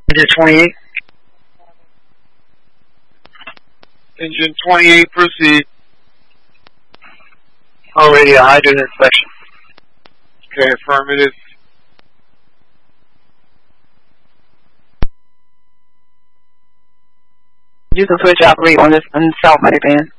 Engine 28. Engine 28, proceed. Already a hydrant inspection. Okay, affirmative. You can switch operate on this on South Mighty Band.